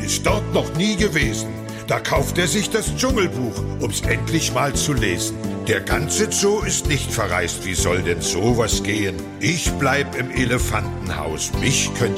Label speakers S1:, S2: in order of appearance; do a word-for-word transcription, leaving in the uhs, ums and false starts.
S1: ist dort noch nie gewesen. Da kauft er sich das Dschungelbuch, um's endlich mal zu lesen. Der ganze Zoo ist nicht verreist, wie soll denn sowas gehen? Ich bleib im Elefantenhaus, mich könnt